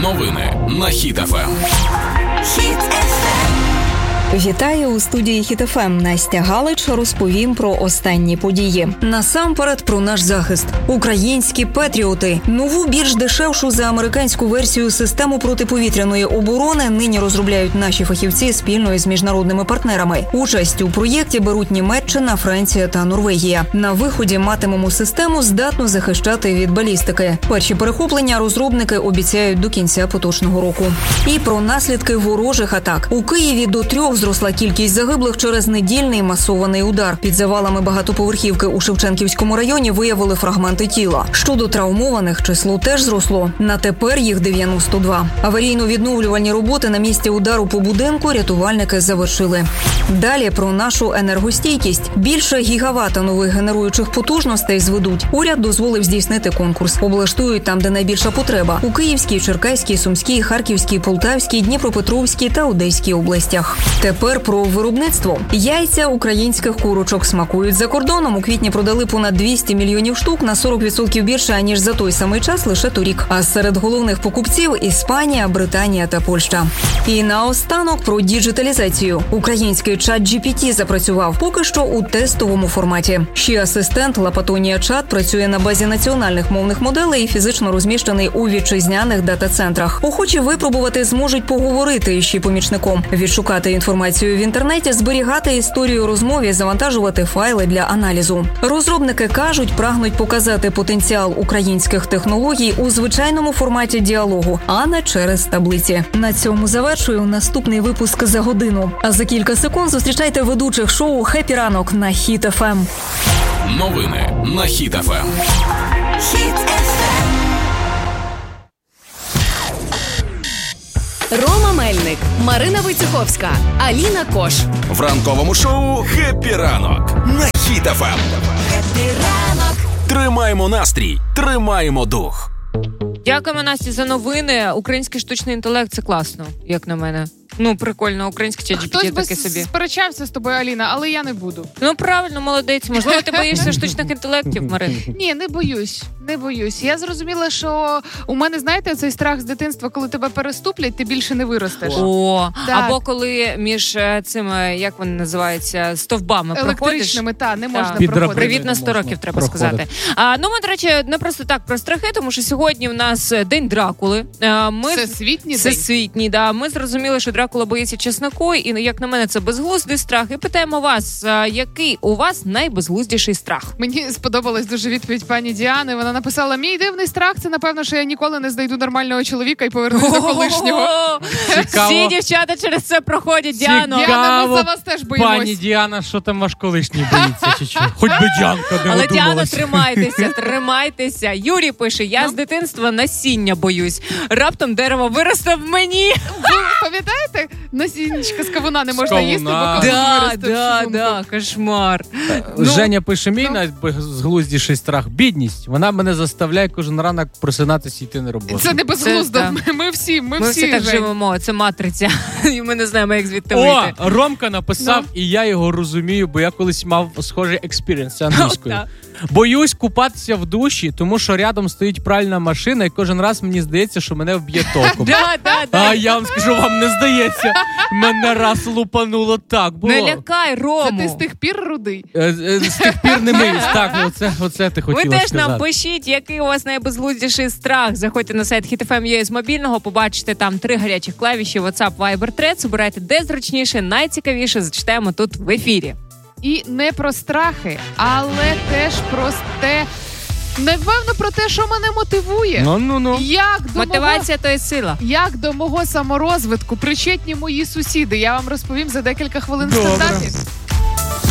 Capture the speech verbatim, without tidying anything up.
Новини на Хіт еф ем. Хіт еф ем. Вітаю у студії Хіт еф ем. Настя Галич розповім про останні події. Насамперед про наш захист. Українські патріоти. Нову, більш дешевшу за американську версію систему протиповітряної оборони нині розробляють наші фахівці спільно із міжнародними партнерами. Участь у проєкті беруть Німеччина, Франція та Норвегія. На виході матимемо систему, здатну захищати від балістики. Перші перехоплення розробники обіцяють до кінця поточного року. І про наслідки ворожих атак. У Києві до трьох зросла кількість загиблих через недільний масований удар. Під завалами багатоповерхівки у Шевченківському районі виявили фрагменти тіла. Щодо травмованих, число теж зросло. На тепер їх дев'яносто два. Аварійно-відновлювальні роботи на місці удару по будинку рятувальники завершили. Далі про нашу енергостійкість. Більше гігавата нових генеруючих потужностей зведуть. Уряд дозволив здійснити конкурс. Облаштують там, де найбільша потреба. У Київській, Черкаській, Сумській, Харківській, Полтавській, Дніпропетровській та Одеській областях. Тепер про виробництво. Яйця українських курочок смакують за кордоном. У квітні продали понад двісті мільйонів штук, на сорок відсотків більше, аніж за той самий час лише торік. А серед головних покупців – Іспанія, Британія та Польща. І наостанок про діджиталізацію. Український чат джі пі ті запрацював поки що у тестовому форматі. Ще асистент Лапатонія Чат працює на базі національних мовних моделей і фізично розміщений у вітчизняних дата-центрах. Охочі випробувати зможуть поговорити із ще помічником, відшукати інформацію в інтернеті, зберігати історію розмов, завантажувати файли для аналізу. Розробники кажуть, прагнуть показати потенціал українських технологій у звичайному форматі діалогу, а не через таблиці. На цьому завершую наступний випуск за годину. А за кілька секунд зустрічайте ведучих шоу «Хеппі ранок» на Хіт еф ем. Новини на Хіт еф ем. Хіт еф ем. Рома Мельник, Марина Войцеховська, Аліна Кош. В ранковому шоу «Хеппі ранок» на Хіт еф ем. Хеппі ранок. Тримаємо настрій, тримаємо дух. Дякуємо, Насті, за новини. Український штучний інтелект – це класно, як на мене. Ну, прикольно, український чат джі пі ті таке собі. Хтось би сперечався з тобою, Аліна, але я не буду. Ну, правильно, молодець. Можливо, ти боїшся штучних інтелектів, Марин? Ні, не боюсь, не боюсь. Я зрозуміла, що у мене, знаєте, цей страх з дитинства, коли тебе переступлять, ти більше не виростеш. О, так. Або коли між цими, як вони називаються, стовбами проходиш. Електричними, та, не можна Під проходити. Привіт на сто років, треба проходити. сказати. А, ну, ми, до речі, не просто так про страхи, тому що сьогодні в нас День Дракули. Ми... Всесвітній день. Всесвітній, да. Ми зрозуміли, що Дракула боїться чесноку, і, як на мене, це безглуздий страх. І питаємо вас, який у вас найбезглуздіший страх? Мені сподобалась дуже відповідь пані Діани. Вона написала: мій дивний страх – це, напевно, що я ніколи не знайду нормального чоловіка і повернусь до колишнього. Всі дівчата через це проходять, Діано. Діана, ми за вас теж боїмось. Пані Діана, що там ваш колишній боїться? Чи що? Хоч би Діанка не Але, Діана, одумалась. тримайтеся, тримайтеся. Юрій пише: я з дитинства насіння боюсь. Раптом дерево виросте в мені. Ви пам'ятаєте? Насіннячка з кавуна не можна кавуна. їсти, бо кавун Да, виросте в да, шлунку. да, кошмар. Женя пише: мій ну. найбезглуздіший страх – бідність. Вона мене заставляє кожен ранок просинатися і йти на роботу. Це не безглуздо. Це, Ми, ми всі, ми, Ми всі, всі так Жень. живемо, це матриця. І ми не знаємо, як звідти О, вийти. Ромка написав, Ну. і я його розумію, бо я колись мав схожий експірієнс англійською. О, так. Боюсь купатися в душі, тому що рядом стоїть пральна машина, і кожен раз мені здається, що мене вб'є током. Да, да, да. А я вам скажу, вам не здається. Мене раз лупануло так. Було. Не лякай Це Рому. ти з тих пір рудий? Е, е, З тих пір не миюсь. Так, оце, оце ти Ви хотіла теж сказати. нам пишіть, який у вас найбезглуздіший страх. Заходьте на сайт хіт еф ем точка ю а з мобільного, побачите там три гарячих клавіші: WhatsApp, Viber, Threads. Обирайте де зручніше, найцікавіше зачитаємо тут в ефірі. І не про страхи, але теж про те, напевно, про те, що мене мотивує. Ну, ну, ну. Як до Мотивація – то є сила. мого, як до мого саморозвитку причетні мої сусіди. Я вам розповім за декілька хвилин в Добре. стендапі.